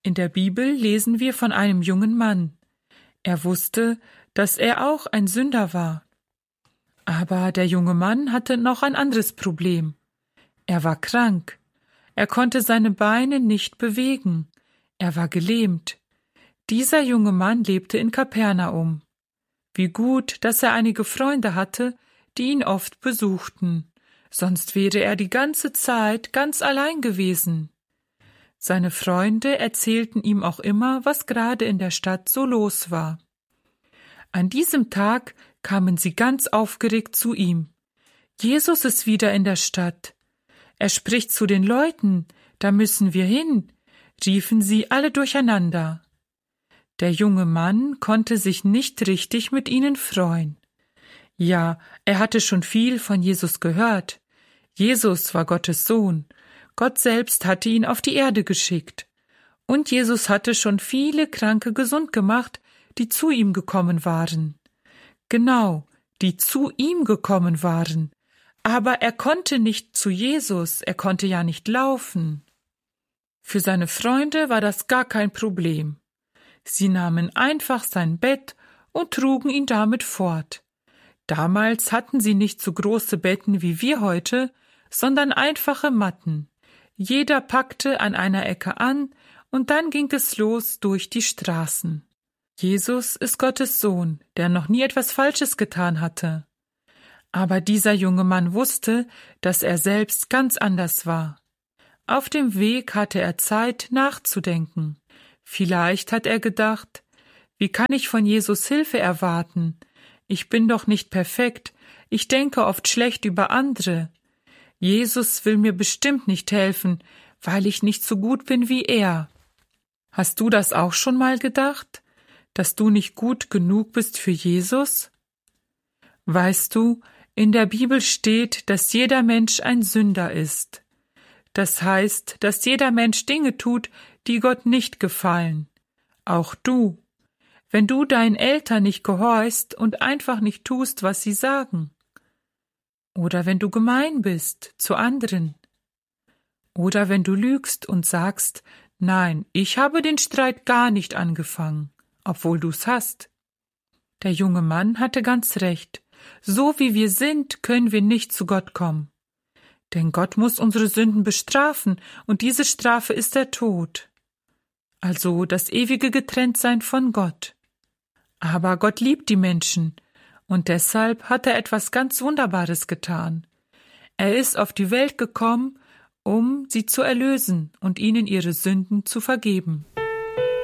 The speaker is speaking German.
In der Bibel lesen wir von einem jungen Mann. Er wusste, dass er auch ein Sünder war. Aber der junge Mann hatte noch ein anderes Problem. Er war krank. Er konnte seine Beine nicht bewegen. Er war gelähmt. Dieser junge Mann lebte in Kapernaum. Wie gut, dass er einige Freunde hatte, die ihn oft besuchten. Sonst wäre er die ganze Zeit ganz allein gewesen. Seine Freunde erzählten ihm auch immer, was gerade in der Stadt so los war. An diesem Tag kamen sie ganz aufgeregt zu ihm. Jesus ist wieder in der Stadt. Er spricht zu den Leuten, da müssen wir hin, riefen sie alle durcheinander. Der junge Mann konnte sich nicht richtig mit ihnen freuen. Ja, er hatte schon viel von Jesus gehört. Jesus war Gottes Sohn. Gott selbst hatte ihn auf die Erde geschickt. Und Jesus hatte schon viele Kranke gesund gemacht, die zu ihm gekommen waren. Genau, die zu ihm gekommen waren. Aber er konnte nicht zu Jesus, er konnte ja nicht laufen. Für seine Freunde war das gar kein Problem. Sie nahmen einfach sein Bett und trugen ihn damit fort. Damals hatten sie nicht so große Betten wie wir heute, sondern einfache Matten. Jeder packte an einer Ecke an, und dann ging es los durch die Straßen. Jesus ist Gottes Sohn, der noch nie etwas Falsches getan hatte. Aber dieser junge Mann wusste, dass er selbst ganz anders war. Auf dem Weg hatte er Zeit, nachzudenken. Vielleicht hat er gedacht, wie kann ich von Jesus Hilfe erwarten? Ich bin doch nicht perfekt, ich denke oft schlecht über andere. Jesus will mir bestimmt nicht helfen, weil ich nicht so gut bin wie er. Hast du das auch schon mal gedacht, dass du nicht gut genug bist für Jesus? Weißt du, in der Bibel steht, dass jeder Mensch ein Sünder ist. Das heißt, dass jeder Mensch Dinge tut, die Gott nicht gefallen. Auch du. Wenn du deinen Eltern nicht gehorchst und einfach nicht tust, was sie sagen. Oder wenn du gemein bist zu anderen. Oder wenn du lügst und sagst, nein, ich habe den Streit gar nicht angefangen, obwohl du's hast. Der junge Mann hatte ganz recht. So wie wir sind, können wir nicht zu Gott kommen. Denn Gott muss unsere Sünden bestrafen, und diese Strafe ist der Tod. Also das ewige Getrenntsein von Gott. Aber Gott liebt die Menschen, und deshalb hat er etwas ganz Wunderbares getan. Er ist auf die Welt gekommen, um sie zu erlösen und ihnen ihre Sünden zu vergeben.